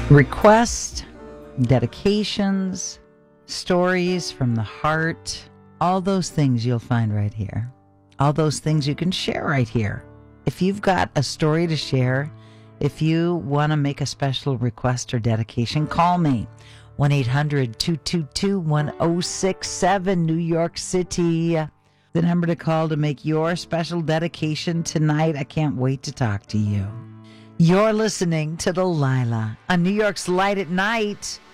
Requests, dedications, stories from the heart, all those things you'll find right here. All those things you can share right here. If you've got a story to share, if you want to make a special request or dedication, call me. 1-800-222-1067, New York City. The number to call to make your special dedication tonight. I can't wait to talk to you. You're listening to Delilah on New York's Light at Night.